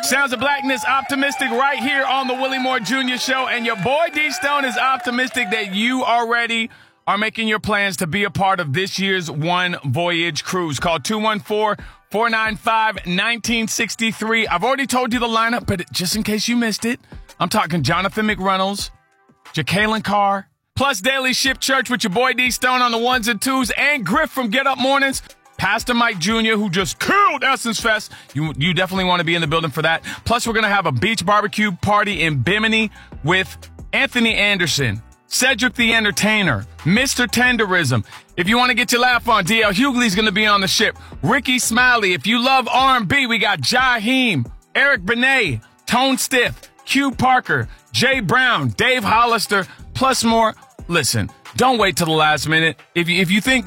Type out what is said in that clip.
Sounds of Blackness optimistic right here on the Willie Moore Jr. Show. And your boy D Stone is optimistic that you already are making your plans to be a part of this year's One Voyage cruise. Call 214-495-1963. I've already told you the lineup, but just in case you missed it, I'm talking Jonathan McReynolds, Jacqueline Carr, plus Daily Ship Church with your boy D Stone on the ones and twos, and Griff from Get Up Mornings. Pastor Mike Jr., who just killed Essence Fest. You definitely want to be in the building for that. Plus, we're going to have a beach barbecue party in Bimini with Anthony Anderson, Cedric the Entertainer, Mr. Tenderism. If you want to get your laugh on, DL Hughley's going to be on the ship. Ricky Smiley. If you love R&B, we got Jaheim, Eric Benet, Tone Stiff, Q Parker, Jay Brown, Dave Hollister, plus more. Listen, don't wait till the last minute. If you think